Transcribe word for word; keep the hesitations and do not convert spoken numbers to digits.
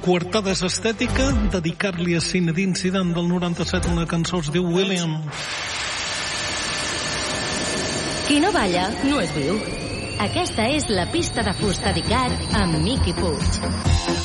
coartada és estètica, dedicar-li a Zinedine Zidane del noranta-set una cançó es diu William. Qui no balla no és viu. Aquesta és la pista de fusta d'Icat amb Miqui Puig.